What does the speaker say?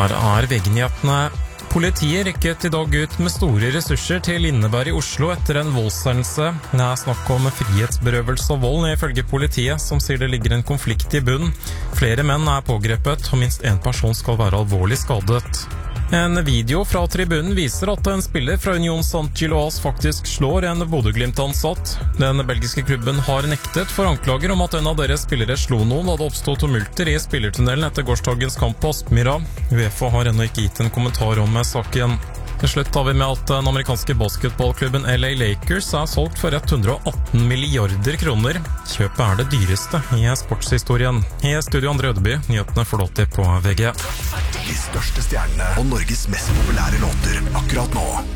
Her VG-nyhetene. Politiet rykket I dag ut med store ressurser til Lindeberg I Oslo etter en voldshendelse. Det snakk om frihetsberøvelse og vold ifølge politiet, som sier det ligger en konflikt I bunn. Flere menn pågrepet, og minst en person skal være alvorlig skadet. En video fra tribunen viser at en spiller fra Union Saint-Gilloise faktisk slår en Bodø-Glimt-ansatt. Den belgiske klubben har nektet for anklager om at en av deres spillere slo noen da det oppstod tumulter I spillertunnelen etter gårsdagens kamp på Aspmyra. UEFA har ennå ikke gitt en kommentar om saken. Til slutt har vi med at den amerikanske basketballklubben LA Lakers solgt for 118 milliarder kroner. Kjøpet det dyreste I sportshistorien. I studio André Ødeby, nyhetene får du alltid på VG. De største stjernene og Norges mest populære låter akkurat nå.